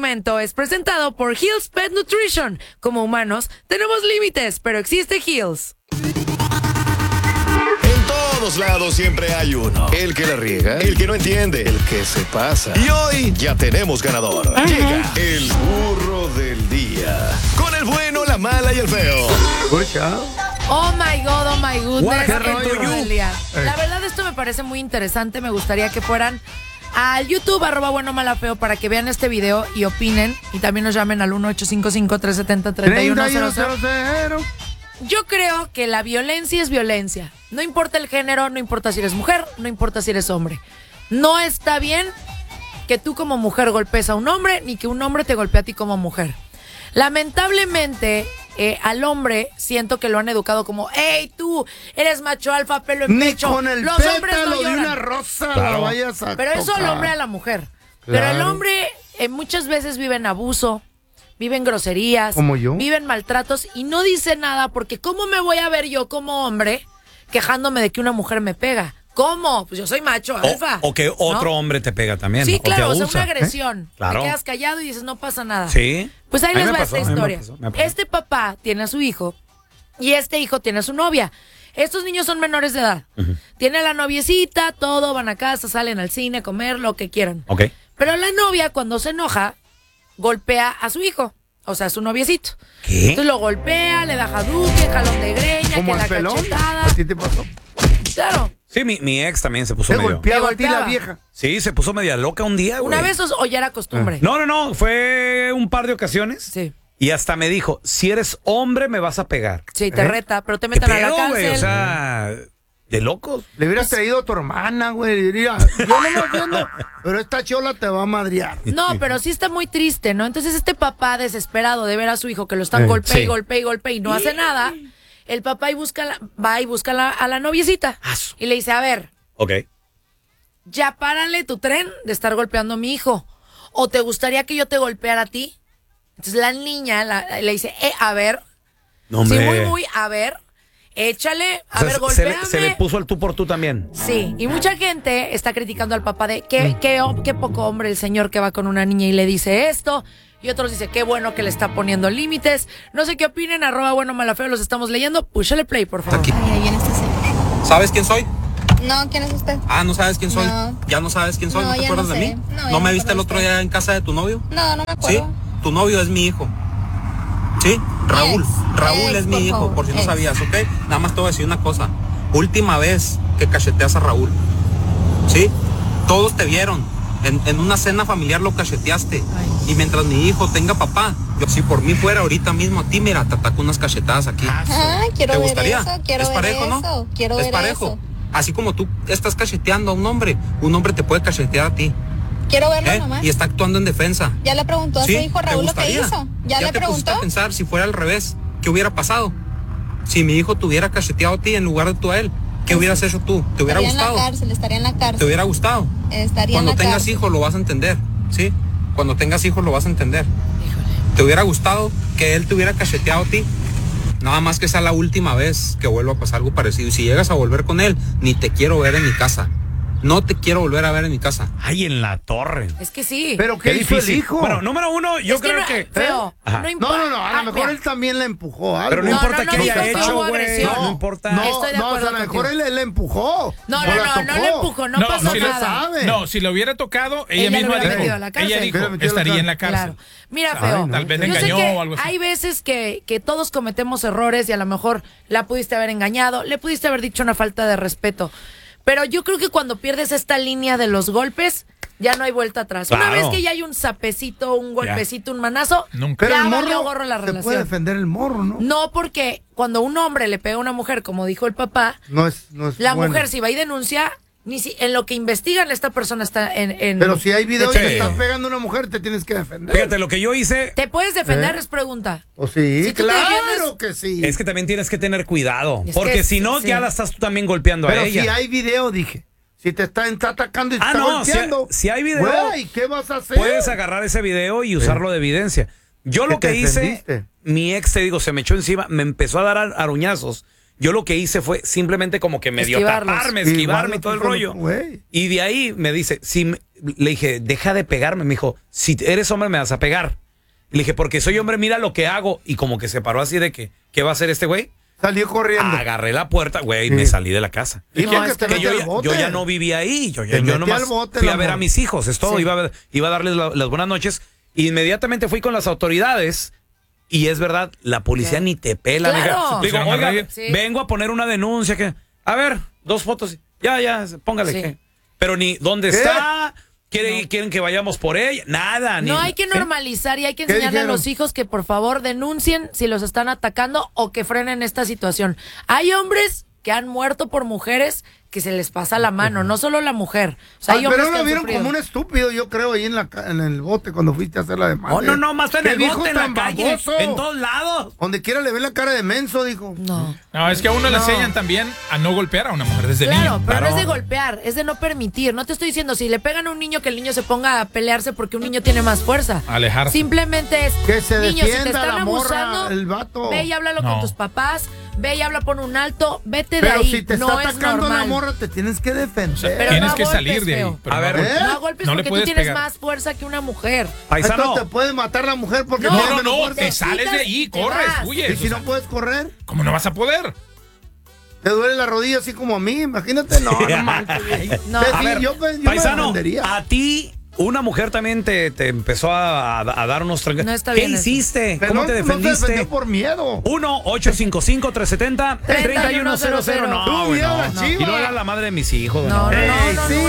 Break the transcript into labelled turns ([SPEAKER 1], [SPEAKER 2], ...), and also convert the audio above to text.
[SPEAKER 1] segmento es presentado por Hills Pet Nutrition. Como humanos, tenemos límites, pero existe Hills.
[SPEAKER 2] En todos lados siempre hay uno. El que la riega, el que no entiende, el que se pasa. Y hoy ya tenemos ganador. Llega el burro del día. Con el bueno, la mala y el feo.
[SPEAKER 1] Oh my God, oh my goodness.
[SPEAKER 3] Qué rollo.
[SPEAKER 1] La verdad, esto me parece muy interesante. Me gustaría que fueran al YouTube, @buenomalafeo, para que vean este video y opinen. Y también nos llamen al 1-855-370-3100. Yo creo que la violencia es violencia. No importa el género, no importa si eres mujer, no importa si eres hombre. No está bien que tú como mujer golpees a un hombre, ni que un hombre te golpee a ti como mujer. Lamentablemente, al hombre siento que lo han educado como, hey, tú eres macho alfa, pelo en
[SPEAKER 3] Ni
[SPEAKER 1] pecho.
[SPEAKER 3] con el
[SPEAKER 1] Los hombres no
[SPEAKER 3] pétalo de
[SPEAKER 1] lloran.
[SPEAKER 3] una rosa la vayas a
[SPEAKER 1] Pero eso al
[SPEAKER 3] tocar.
[SPEAKER 1] hombre a la mujer.
[SPEAKER 3] Claro.
[SPEAKER 1] Pero el hombre muchas veces vive en abuso, vive en groserías,
[SPEAKER 3] ¿Como yo?
[SPEAKER 1] vive en maltratos y no dice nada porque ¿cómo me voy a ver yo como hombre quejándome de que una mujer me pega? ¿Cómo? Pues yo soy macho alfa.
[SPEAKER 4] O que otro
[SPEAKER 1] ¿no?
[SPEAKER 4] hombre te pega también.
[SPEAKER 1] Sí,
[SPEAKER 4] o te
[SPEAKER 1] claro, o sea,
[SPEAKER 4] abusa.
[SPEAKER 1] una agresión.
[SPEAKER 4] Claro.
[SPEAKER 1] Te quedas callado y dices, no pasa nada.
[SPEAKER 4] Sí.
[SPEAKER 1] Pues ahí
[SPEAKER 4] A mí
[SPEAKER 1] les
[SPEAKER 4] me
[SPEAKER 1] va
[SPEAKER 4] pasó,
[SPEAKER 1] esta
[SPEAKER 4] a mí me
[SPEAKER 1] historia.
[SPEAKER 4] pasó.
[SPEAKER 1] Este papá tiene a su hijo y este hijo tiene a su novia. Estos niños son menores de edad. Tiene a la noviecita, todo, van a casa, salen al cine, a comer, lo que quieran.
[SPEAKER 4] Ok.
[SPEAKER 1] Pero la novia, cuando se enoja, golpea a su hijo, o sea, a su noviecito.
[SPEAKER 4] ¿Qué?
[SPEAKER 1] Entonces lo golpea, le da jaduque, jalón de greña,
[SPEAKER 3] ¿Como
[SPEAKER 1] que la
[SPEAKER 3] al pelón?
[SPEAKER 1] cachetada.
[SPEAKER 3] ¿A ti te pasó?
[SPEAKER 1] Claro.
[SPEAKER 4] Sí, mi ex también se puso
[SPEAKER 3] Te
[SPEAKER 4] medio.
[SPEAKER 3] golpeaba a ti la
[SPEAKER 1] golpeaba.
[SPEAKER 3] vieja.
[SPEAKER 4] Sí, se puso media loca un día, güey.
[SPEAKER 1] ¿Una vez o ya era costumbre?
[SPEAKER 4] No, fue un par de ocasiones.
[SPEAKER 1] Sí.
[SPEAKER 4] Y hasta me dijo, si eres hombre me vas a pegar.
[SPEAKER 1] Sí, te reta, pero te
[SPEAKER 4] ¿Qué
[SPEAKER 1] meten a la
[SPEAKER 4] pedo,
[SPEAKER 1] cárcel.
[SPEAKER 4] güey? O sea, de locos.
[SPEAKER 3] Le hubieras traído a tu hermana, güey. Diría, yo no me entiendo, pero esta chola te va a madrear.
[SPEAKER 1] No, pero sí está muy triste, ¿no? Entonces este papá desesperado de ver a su hijo que lo están golpe
[SPEAKER 4] sí.
[SPEAKER 1] y golpe y golpe y no hace nada, el papá va y busca a la noviecita y le dice, a ver,
[SPEAKER 4] Ok.
[SPEAKER 1] ya párale tu tren de estar golpeando a mi hijo. ¿O te gustaría que yo te golpeara a ti? Entonces la niña le dice, a ver,
[SPEAKER 4] No,
[SPEAKER 1] sí,
[SPEAKER 4] hombre.
[SPEAKER 1] muy, a ver, échale,
[SPEAKER 4] O sea,
[SPEAKER 1] ver,
[SPEAKER 4] se
[SPEAKER 1] golpéame.
[SPEAKER 4] le puso el tú por tú también.
[SPEAKER 1] Sí, y mucha gente está criticando al papá de qué poco hombre el señor que va con una niña y le dice esto. Y otros dicen, qué bueno que le está poniendo límites. No sé qué opinen, @buenomalafeo, los estamos leyendo. Púchale play, por favor.
[SPEAKER 5] Aquí.
[SPEAKER 6] Ahí viene este señor.
[SPEAKER 5] ¿Sabes quién soy?
[SPEAKER 6] No, ¿quién es usted?
[SPEAKER 5] Ah, ¿no sabes quién soy?
[SPEAKER 6] No.
[SPEAKER 5] ¿Ya no sabes quién soy?
[SPEAKER 6] No,
[SPEAKER 5] ¿No te
[SPEAKER 6] ya
[SPEAKER 5] acuerdas
[SPEAKER 6] no
[SPEAKER 5] de
[SPEAKER 6] sé.
[SPEAKER 5] mí?
[SPEAKER 6] No, ya
[SPEAKER 5] ¿No me
[SPEAKER 6] no
[SPEAKER 5] viste el
[SPEAKER 6] conozco.
[SPEAKER 5] otro día en casa de tu novio?
[SPEAKER 6] No, no me
[SPEAKER 5] ¿Sí?
[SPEAKER 6] acuerdo.
[SPEAKER 5] Tu novio es mi hijo. ¿Sí? Raúl.
[SPEAKER 6] Ex,
[SPEAKER 5] Raúl es mi
[SPEAKER 6] por
[SPEAKER 5] hijo,
[SPEAKER 6] favor,
[SPEAKER 5] por si no
[SPEAKER 6] ex.
[SPEAKER 5] sabías, ¿ok? Nada más te voy a decir una cosa. Última vez que cacheteas a Raúl. ¿Sí? Todos te vieron. En una cena familiar lo cacheteaste. Y mientras mi hijo tenga papá, yo si por mí fuera ahorita mismo a ti, mira, te ataco unas cachetadas aquí.
[SPEAKER 6] Ay, quiero
[SPEAKER 5] ¿Te
[SPEAKER 6] ver
[SPEAKER 5] gustaría?
[SPEAKER 6] eso, quiero
[SPEAKER 5] ¿Es
[SPEAKER 6] ver
[SPEAKER 5] parejo,
[SPEAKER 6] eso,
[SPEAKER 5] no?
[SPEAKER 6] quiero
[SPEAKER 5] Es
[SPEAKER 6] ver
[SPEAKER 5] parejo.
[SPEAKER 6] eso.
[SPEAKER 5] Así como tú estás cacheteando a un hombre te puede cachetear a ti.
[SPEAKER 6] Quiero verlo
[SPEAKER 5] ¿Eh?
[SPEAKER 6] nomás.
[SPEAKER 5] Y está actuando en defensa.
[SPEAKER 6] Ya le preguntó a su
[SPEAKER 5] ¿Sí?
[SPEAKER 6] hijo
[SPEAKER 5] ¿Te
[SPEAKER 6] Raúl lo que
[SPEAKER 5] gustaría?
[SPEAKER 6] hizo. Ya le
[SPEAKER 5] te pusiste
[SPEAKER 6] preguntó.
[SPEAKER 5] a pensar si fuera al revés, ¿qué hubiera pasado? Si mi hijo te hubiera cacheteado a ti en lugar de tú a él, ¿qué hubieras hecho tú? ¿Te hubiera
[SPEAKER 6] Estaría
[SPEAKER 5] gustado?
[SPEAKER 6] en la cárcel, estaría en la cárcel.
[SPEAKER 5] ¿Te hubiera gustado?
[SPEAKER 6] Estaría
[SPEAKER 5] Cuando
[SPEAKER 6] en la
[SPEAKER 5] tengas
[SPEAKER 6] cárcel.
[SPEAKER 5] hijos lo vas a entender, ¿sí? Cuando tengas hijos lo vas a entender. ¿Te hubiera gustado que él te hubiera cacheteado a ti? Nada más que sea la última vez que vuelva a pasar algo parecido. Y si llegas a volver con él, ni te quiero ver en mi casa. No te quiero volver a ver en mi casa.
[SPEAKER 4] Ay, en la torre.
[SPEAKER 1] Es que sí.
[SPEAKER 3] ¿Pero qué hizo el hijo?
[SPEAKER 4] Bueno, número uno, yo
[SPEAKER 1] Es que
[SPEAKER 4] creo
[SPEAKER 1] no-
[SPEAKER 4] que...
[SPEAKER 1] Feo,
[SPEAKER 4] Ajá.
[SPEAKER 1] no importa.
[SPEAKER 3] No, a lo mejor él también le empujó algo.
[SPEAKER 4] Pero no
[SPEAKER 1] No,
[SPEAKER 4] importa
[SPEAKER 1] no,
[SPEAKER 4] qué
[SPEAKER 1] no,
[SPEAKER 4] haya
[SPEAKER 1] no,
[SPEAKER 4] hecho,
[SPEAKER 1] no,
[SPEAKER 4] güey.
[SPEAKER 1] agresión.
[SPEAKER 4] No importa.
[SPEAKER 3] No,
[SPEAKER 1] Estoy de
[SPEAKER 3] no,
[SPEAKER 1] acuerdo
[SPEAKER 3] a lo mejor
[SPEAKER 1] contigo.
[SPEAKER 3] él le empujó.
[SPEAKER 1] No,
[SPEAKER 3] o
[SPEAKER 1] no,
[SPEAKER 3] la
[SPEAKER 1] no, no
[SPEAKER 3] tocó.
[SPEAKER 1] le empujó, no pasó
[SPEAKER 3] se
[SPEAKER 1] nada.
[SPEAKER 3] sabe.
[SPEAKER 7] No, si lo hubiera tocado,
[SPEAKER 1] Ella
[SPEAKER 7] ella
[SPEAKER 1] le
[SPEAKER 7] misma
[SPEAKER 1] hubiera
[SPEAKER 7] dijo,
[SPEAKER 1] metido a la cárcel.
[SPEAKER 7] ella dijo,
[SPEAKER 3] Hubiera metido a la
[SPEAKER 7] estaría en la
[SPEAKER 3] cárcel.
[SPEAKER 7] cárcel.
[SPEAKER 1] Claro. Mira,
[SPEAKER 3] Ay,
[SPEAKER 1] Feo.
[SPEAKER 3] no.
[SPEAKER 7] Tal vez
[SPEAKER 1] yo
[SPEAKER 7] le
[SPEAKER 1] sé
[SPEAKER 7] engañó
[SPEAKER 1] que
[SPEAKER 7] o algo así.
[SPEAKER 1] hay veces que todos cometemos errores y a lo mejor la pudiste haber engañado, le pudiste haber dicho una falta de respeto. Pero yo creo que cuando pierdes esta línea de los golpes, ya no hay vuelta atrás. Una
[SPEAKER 4] Claro.
[SPEAKER 1] vez que ya hay un zapecito, un golpecito, un manazo,
[SPEAKER 7] Nunca.
[SPEAKER 3] Pero
[SPEAKER 1] ya
[SPEAKER 3] el
[SPEAKER 1] valió
[SPEAKER 3] morro
[SPEAKER 1] gorro la
[SPEAKER 3] se puede
[SPEAKER 1] relación.
[SPEAKER 3] defender el morro, ¿no?
[SPEAKER 1] No, porque cuando un hombre le pega a una mujer, como dijo el papá,
[SPEAKER 3] No es
[SPEAKER 1] la
[SPEAKER 3] bueno.
[SPEAKER 1] mujer si va y denuncia, en lo que investigan esta persona está en
[SPEAKER 3] Pero si hay video y
[SPEAKER 4] Sí.
[SPEAKER 3] te estás pegando a una mujer, te tienes que defender.
[SPEAKER 4] Fíjate, lo que yo hice
[SPEAKER 1] ¿Te puedes defender?
[SPEAKER 3] ¿Eh?
[SPEAKER 1] Es pregunta.
[SPEAKER 3] ¿O sí?
[SPEAKER 1] Si tú te
[SPEAKER 3] Claro
[SPEAKER 1] defiendes-
[SPEAKER 3] que sí.
[SPEAKER 4] es que también tienes que tener cuidado.
[SPEAKER 1] Es
[SPEAKER 4] Porque
[SPEAKER 1] que
[SPEAKER 4] si no,
[SPEAKER 1] sí.
[SPEAKER 4] ya la estás tú también golpeando
[SPEAKER 3] Pero
[SPEAKER 4] a ella.
[SPEAKER 3] si hay video, dije. Si te está atacando y te
[SPEAKER 4] Ah,
[SPEAKER 3] está
[SPEAKER 4] no,
[SPEAKER 3] golpeando.
[SPEAKER 4] si hay video,
[SPEAKER 3] Güey, ¿qué vas a hacer?
[SPEAKER 4] Puedes agarrar ese video y usarlo de evidencia. Yo
[SPEAKER 3] ¿Qué
[SPEAKER 4] lo que
[SPEAKER 3] te
[SPEAKER 4] hice,
[SPEAKER 3] defendiste?
[SPEAKER 4] mi ex, te digo, se me echó encima, me empezó a dar aruñazos. Yo lo que hice fue simplemente como que medio
[SPEAKER 1] Esquivarlos.
[SPEAKER 4] taparme, esquivarme
[SPEAKER 3] Igual
[SPEAKER 4] y todo el
[SPEAKER 3] con-
[SPEAKER 4] rollo.
[SPEAKER 3] güey.
[SPEAKER 4] Y de ahí me dice, le dije, deja de pegarme. Me dijo, si eres hombre me vas a pegar. Le dije, porque soy hombre, mira lo que hago. Y como que se paró así de que, ¿qué va a hacer este güey?
[SPEAKER 3] Salió corriendo.
[SPEAKER 4] Agarré la puerta, güey, y
[SPEAKER 3] Sí.
[SPEAKER 4] me salí de la casa.
[SPEAKER 3] Y
[SPEAKER 1] No,
[SPEAKER 3] porque
[SPEAKER 1] es
[SPEAKER 3] te
[SPEAKER 1] que
[SPEAKER 3] mete
[SPEAKER 4] yo,
[SPEAKER 3] al
[SPEAKER 4] ya,
[SPEAKER 3] bote.
[SPEAKER 4] yo ya no vivía ahí. Yo
[SPEAKER 3] Te metí
[SPEAKER 4] nomás
[SPEAKER 3] al bote,
[SPEAKER 4] fui a
[SPEAKER 3] el
[SPEAKER 4] ver a
[SPEAKER 3] amor.
[SPEAKER 4] mis hijos, es todo.
[SPEAKER 1] Sí.
[SPEAKER 4] Iba a darles las buenas noches. Inmediatamente fui con las autoridades. Y es verdad, la policía ni te pela.
[SPEAKER 1] Claro.
[SPEAKER 4] Digo,
[SPEAKER 7] Se pusieron
[SPEAKER 4] oiga,
[SPEAKER 7] a reír.
[SPEAKER 1] Sí.
[SPEAKER 4] vengo a poner una denuncia. Que, a ver, 2 fotos. Ya, póngale.
[SPEAKER 1] Sí.
[SPEAKER 4] ¿Qué? Pero ni dónde
[SPEAKER 3] ¿Qué?
[SPEAKER 4] está. ¿Quieren que vayamos por ella? Nada.
[SPEAKER 1] No
[SPEAKER 4] ni,
[SPEAKER 1] hay que
[SPEAKER 4] ¿sí?
[SPEAKER 1] normalizar y hay que
[SPEAKER 3] ¿Qué
[SPEAKER 1] enseñarle a
[SPEAKER 3] dijeron?
[SPEAKER 1] los hijos que por favor denuncien si los están atacando o que frenen esta situación. Hay hombres que han muerto por mujeres que se les pasa la mano, no solo la mujer. O sea, hay hombres
[SPEAKER 3] pero
[SPEAKER 1] que
[SPEAKER 3] lo
[SPEAKER 1] han
[SPEAKER 3] vieron
[SPEAKER 1] sufrido.
[SPEAKER 3] como un estúpido, yo creo, ahí en el bote cuando fuiste a hacer la demanda.
[SPEAKER 4] Oh, no, más en
[SPEAKER 3] ¿Qué
[SPEAKER 4] el
[SPEAKER 3] dijo
[SPEAKER 4] bote, en la
[SPEAKER 3] tan
[SPEAKER 4] calle,
[SPEAKER 3] baboso?
[SPEAKER 4] en todos lados.
[SPEAKER 3] Donde quiera le ven la cara de menso, dijo.
[SPEAKER 1] No.
[SPEAKER 7] No, es que a uno le
[SPEAKER 1] No.
[SPEAKER 7] enseñan también a no golpear a una mujer desde
[SPEAKER 1] Claro,
[SPEAKER 7] niño.
[SPEAKER 1] pero no es de golpear, es de no permitir. No te estoy diciendo si le pegan a un niño que el niño se ponga a pelearse porque un niño tiene más fuerza.
[SPEAKER 7] Alejarse.
[SPEAKER 1] Simplemente es
[SPEAKER 3] Que se
[SPEAKER 1] niño, si te
[SPEAKER 3] defienda
[SPEAKER 1] están
[SPEAKER 3] la morra,
[SPEAKER 1] abusando,
[SPEAKER 3] el vato.
[SPEAKER 1] ve y háblalo
[SPEAKER 7] No.
[SPEAKER 1] con tus papás, ve y habla, pon un alto, vete de
[SPEAKER 3] Pero
[SPEAKER 1] ahí.
[SPEAKER 3] si te
[SPEAKER 1] no
[SPEAKER 3] está
[SPEAKER 1] es
[SPEAKER 3] atacando
[SPEAKER 1] normal.
[SPEAKER 3] la morra, te tienes que defender.
[SPEAKER 1] Pero
[SPEAKER 7] Tienes
[SPEAKER 1] no
[SPEAKER 7] que
[SPEAKER 1] golpes,
[SPEAKER 7] salir de ahí.
[SPEAKER 1] feo.
[SPEAKER 7] pero
[SPEAKER 4] A ver,
[SPEAKER 3] ¿Eh?
[SPEAKER 1] No a golpes
[SPEAKER 7] No le
[SPEAKER 1] porque tú
[SPEAKER 7] puedes
[SPEAKER 1] tienes
[SPEAKER 7] pegar.
[SPEAKER 1] más fuerza que una mujer.
[SPEAKER 4] Paisano.
[SPEAKER 3] Entonces te puede matar la mujer porque
[SPEAKER 7] No,
[SPEAKER 3] tiene
[SPEAKER 7] no,
[SPEAKER 3] menos
[SPEAKER 7] no,
[SPEAKER 3] fuerza.
[SPEAKER 7] te sales de ahí,
[SPEAKER 1] te
[SPEAKER 7] corres,
[SPEAKER 1] vas.
[SPEAKER 7] huyes.
[SPEAKER 3] ¿Y si no puedes correr?
[SPEAKER 7] ¿Cómo no vas a poder?
[SPEAKER 3] Te duele la rodilla así como a mí, imagínate. No manches, güey.
[SPEAKER 1] No.
[SPEAKER 3] Te-
[SPEAKER 1] A
[SPEAKER 3] sí,
[SPEAKER 4] ver,
[SPEAKER 3] yo me
[SPEAKER 4] Paisano,
[SPEAKER 3] defendería.
[SPEAKER 4] a ti una mujer también te empezó a dar unos trancazos.
[SPEAKER 1] No está
[SPEAKER 4] ¿Qué
[SPEAKER 1] bien eso.
[SPEAKER 4] hiciste?
[SPEAKER 3] Pero
[SPEAKER 4] ¿Cómo
[SPEAKER 3] no,
[SPEAKER 4] te
[SPEAKER 3] no se
[SPEAKER 4] defendiste?
[SPEAKER 3] defendió por miedo.
[SPEAKER 4] 1-855-370-3100.
[SPEAKER 1] Tú
[SPEAKER 4] No, güey,
[SPEAKER 3] bien,
[SPEAKER 4] no.
[SPEAKER 3] la chiva.
[SPEAKER 4] Y no era la madre de mis hijos.
[SPEAKER 1] No, no, no,
[SPEAKER 3] Ey,
[SPEAKER 1] no,
[SPEAKER 3] sí.
[SPEAKER 1] no.